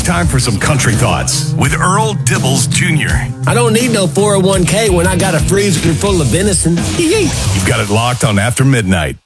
it's time for some country thoughts with Earl Dibbles Jr. I don't need no 401k when I got a freezer full of venison. You've got it locked on After Midnight.